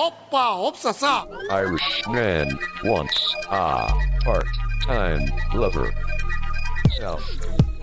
오빠 없었어. Irishman once a part-time lover. Self.